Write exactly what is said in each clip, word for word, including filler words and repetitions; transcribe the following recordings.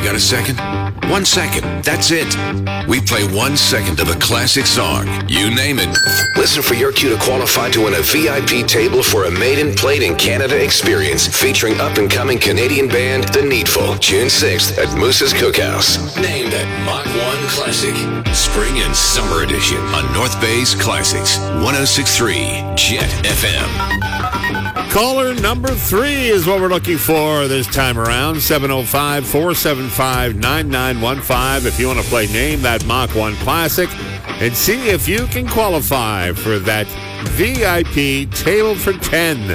got a second? One second. That's it. We play one second of a classic song. You name it. Listen for your cue to qualify to win a V I P table for a Maiden Played in Canada experience featuring up-and-coming Canadian band The Needful, June sixth at Moose's Cookhouse. Name that Mach one Classic. Spring and Summer Edition on North Bay's Classics. one oh six point three Jet F M. Caller number three is what we're looking for this time around. seven oh five, four seven five, nine nine one five if you want to play Name That Mach one Classic and see if you can qualify for that V I P table for ten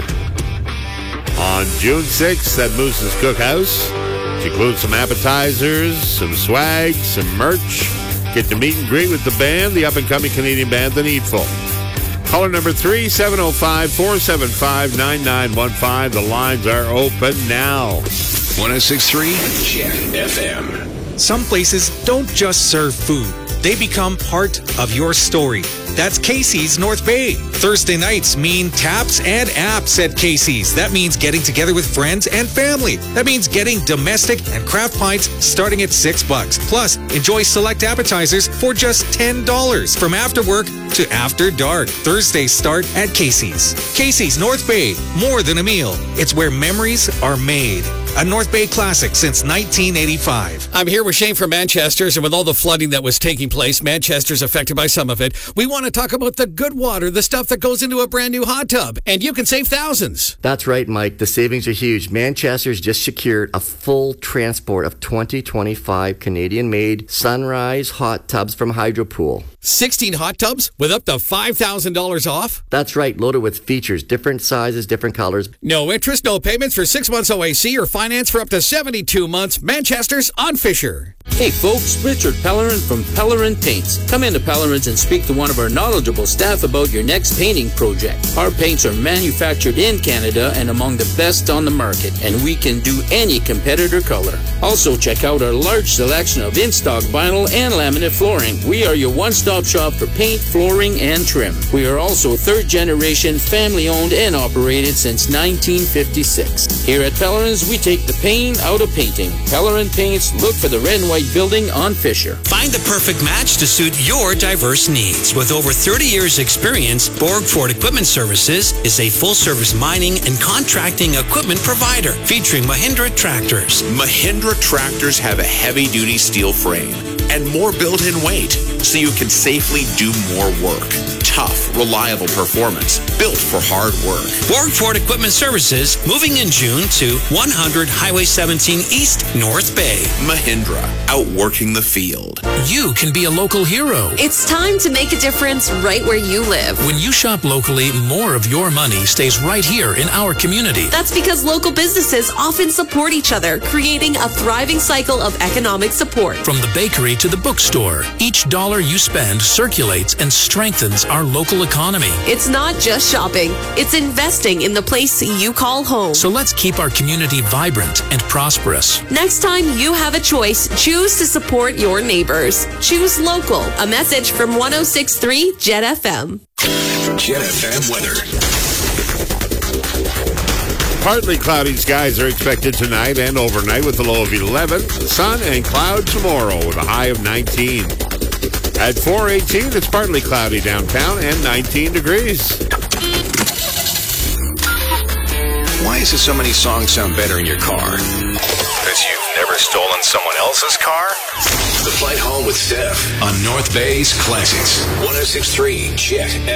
on June sixth at Moose's Cookhouse. Which includes some appetizers, some swag, some merch. Get to meet and greet with the band, the up-and-coming Canadian band, The Needful. Caller number three, seven oh five, four seven five, nine nine one five. The lines are open now. one oh six point three Jet F M. Some places don't just serve food. They become part of your story. That's Casey's North Bay. Thursday nights mean taps and apps at Casey's. That means getting together with friends and family. That means getting domestic and craft pints starting at six bucks. Plus, enjoy select appetizers for just ten dollars from after work to after dark. Thursdays start at Casey's. Casey's North Bay, more than a meal. It's where memories are made. A North Bay classic since nineteen eighty-five. I'm here with Shane from Manchester's, and with all the flooding that was taking place, Manchester's affected by some of it. We want to talk about the good water, the stuff that goes into a brand new hot tub, and you can save thousands. That's right, Mike. The savings are huge. Manchester's just secured a full transport of twenty twenty-five Canadian-made Sunrise hot tubs from Hydropool. sixteen hot tubs with up to five thousand dollars off? That's right, loaded with features, different sizes, different colors. No interest, no payments for six months O A C or finance for up to seventy-two months. Manchester's on Fisher. Hey folks, Richard Pellerin from Pellerin Paints. Come into Pellerin's and speak to one of our knowledgeable staff about your next painting project. Our paints are manufactured in Canada and among the best on the market, and we can do any competitor color. Also check out our large selection of in-stock vinyl and laminate flooring. We are your one-stop shop for paint, flooring, and trim. We are also third generation, family owned and operated since nineteen fifty-six. Here at Pellerin's, we take the pain out of painting. Pellerin Paints, look for the red and white building on Fisher. Find the perfect match to suit your diverse needs. With over thirty years experience, Borg Ford Equipment Services is a full-service mining and contracting equipment provider featuring Mahindra tractors. Mahindra tractors have a heavy-duty steel frame and more built-in weight, so you can safely do more work. Tough, reliable performance, built for hard work. Borg Ford Equipment Services, moving in June to one hundred Highway seventeen East, North Bay. Mahindra, outworking the field. You can be a local hero. It's time to make a difference right where you live. When you shop locally, more of your money stays right here in our community. That's because local businesses often support each other, creating a thriving cycle of economic support. From the bakery to the bookstore, each dollar you spend circulates and strengthens our local economy. It's not just shopping, it's investing in the place you call home. So let's keep our community vibrant and prosperous. Next time you have a choice, choose to support your neighbors. Choose local. A message from one oh six point three Jet F M. Jet F M weather. Partly cloudy skies are expected tonight and overnight with a low of eleven. Sun and cloud tomorrow with a high of nineteen. At four eighteen, it's partly cloudy downtown and nineteen degrees. Why is it so many songs sound better in your car? Because you've never stolen someone else's car? The Flight Home with Steph on North Bay's Classics. one oh six point three Jet